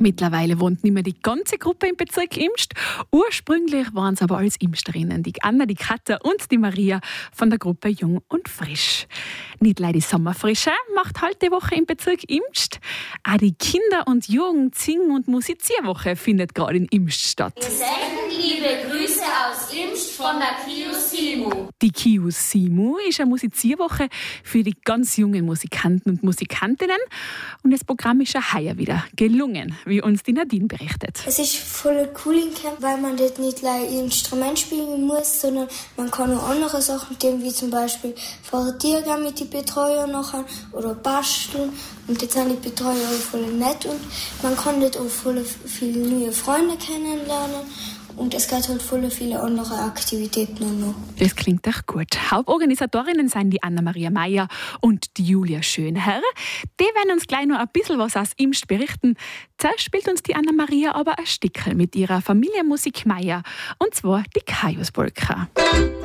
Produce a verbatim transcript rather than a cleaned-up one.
Mittlerweile wohnt nicht mehr die ganze Gruppe im Bezirk Imst. Ursprünglich waren es aber alles Imsterinnen, die Anna, die Katja und die Maria von der Gruppe Jung und Frisch. Nicht leider die Sommerfrische macht halt die Woche im Bezirk Imst. Auch die Kinder- und Jugend-, Sing- und Musizierwoche findet gerade in Imst statt. Wir senden liebe Grüße aus Imst von der Kiu Simu. Die Kiu Simu ist eine Musizierwoche für die ganz jungen Musikanten und Musikantinnen. Und das Programm ist ja heuer wieder gelungen, wie uns die Nadine berichtet. Es ist voll cool im Camp, weil man dort nicht gleich ein Instrument spielen muss, sondern man kann auch andere Sachen tun, wie zum Beispiel Fahrradiergang mit den Betreuern nachher oder basteln. Und jetzt sind die Betreuer auch voll nett und man kann dort auch voll viele neue Freunde kennenlernen. Und es gibt halt voll viele andere Aktivitäten noch. Das klingt doch gut. Hauptorganisatorinnen sind die Anna-Maria Meier und die Julia Schönherr. Die werden uns gleich noch ein bisschen was aus Imst berichten. Zuerst spielt uns die Anna-Maria aber ein Stickerl mit ihrer Familienmusik Meier. Und zwar die Kaiuspolka.